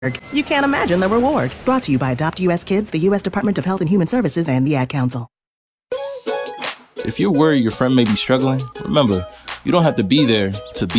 You can't imagine the reward. Brought to you by Adopt US Kids, the U.S. Department of Health and Human Services, and the Ad Council. If you're worried your friend may be struggling, remember, you don't have to be there to be